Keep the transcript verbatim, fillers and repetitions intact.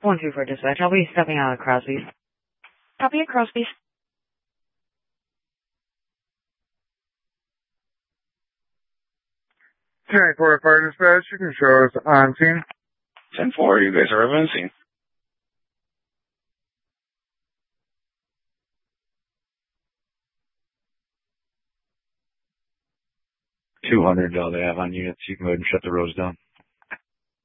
one two four dispatch. I'll be stepping out of Crosby's. Copy at Crosby's. ten four fire dispatch, you can show us on scene. ten four, you guys are advancing. two hundred, uh, they have on units. You can go ahead and shut the roads down.